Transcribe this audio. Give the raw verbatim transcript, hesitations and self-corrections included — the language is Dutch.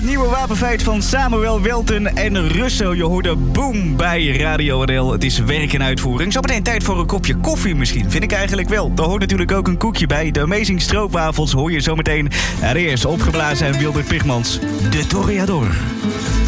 nieuwe wapenfeit van Samuel Welten en Russo. Je hoorde Boom bij Radio N L. Het is werk en uitvoering. Zometeen tijd voor een kopje koffie misschien. Vind ik eigenlijk wel. Daar hoort natuurlijk ook een koekje bij. De Amazing Stroopwafels hoor je zometeen. Er eerst opgeblazen en Wilbert Pigmans. De Toreador.